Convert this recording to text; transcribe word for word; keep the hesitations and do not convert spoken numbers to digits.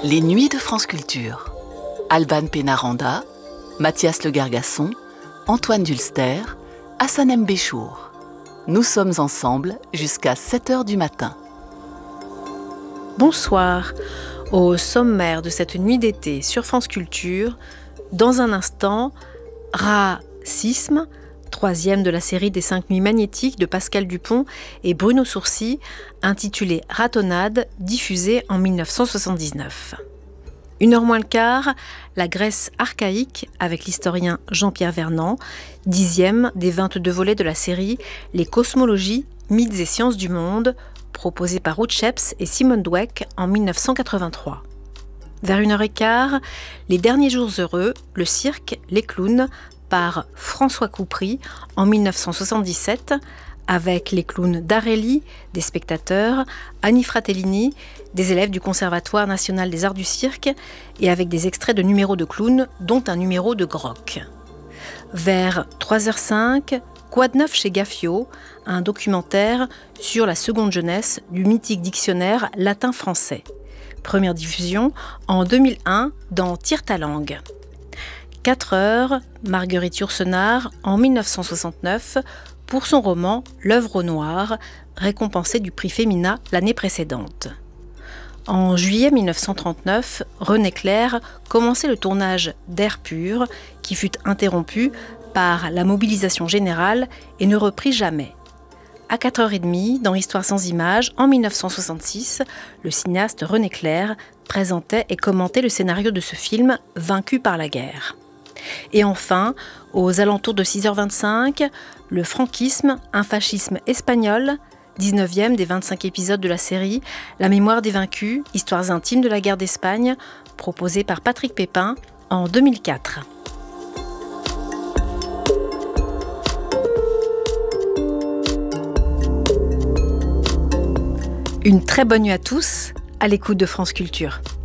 Les Nuits de France Culture. Alban Pénaranda, Mathias Le Gargasson, Antoine Dulster, Hassanem Béchour. Nous sommes ensemble jusqu'à sept heures du matin. Bonsoir. Au sommaire de cette nuit d'été sur France Culture, dans un instant, Racisme, troisième de la série des cinq nuits magnétiques de Pascal Dupont et Bruno Sourcy, intitulée Ratonnade, diffusée en dix-neuf cent soixante-dix-neuf. Une heure moins le quart, la Grèce archaïque avec l'historien Jean-Pierre Vernant, dixième des vingt-deux volets de la série Les cosmologies, mythes et sciences du monde, proposé par Ruth Sheps et Simone Dweck en dix-neuf cent quatre-vingt-trois. Vers une heure et quart, Les derniers jours heureux, le cirque, les clowns, par François Coupry en dix-neuf cent soixante-dix-sept, avec les clowns d'Arelli, des spectateurs, Annie Fratellini, des élèves du Conservatoire national des arts du cirque, et avec des extraits de numéros de clowns, dont un numéro de Grock. Vers trois heures cinq, Quoi de neuf chez Gaffio, un documentaire sur la seconde jeunesse du mythique dictionnaire latin-français. Première diffusion en deux mille un dans Tire ta langue. quatre heures, Marguerite Yourcenar en dix-neuf cent soixante-neuf pour son roman L'œuvre au noir, récompensé du prix Femina l'année précédente. En juillet dix-neuf cent trente-neuf, René Clair commençait le tournage d'Air pur, qui fut interrompu par la mobilisation générale et ne reprit jamais. À quatre heures trente, dans Histoire sans images, en dix-neuf cent soixante-six, le cinéaste René Clair présentait et commentait le scénario de ce film Vaincu par la guerre. Et enfin, aux alentours de six heures vingt-cinq, le franquisme, un fascisme espagnol, dix-neuvième des vingt-cinq épisodes de la série La mémoire des vaincus, histoires intimes de la guerre d'Espagne, proposé par Patrick Pépin en deux mille quatre. Une très bonne nuit à tous, à l'écoute de France Culture.